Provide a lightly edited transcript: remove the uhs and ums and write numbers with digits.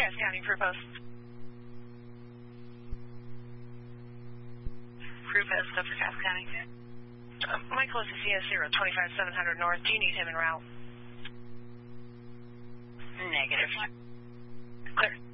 Cass County, Crew Post. Crew Post, up for Cass County. Michael is CS0, 25700 North. Do you need him en route? Negative. Clear.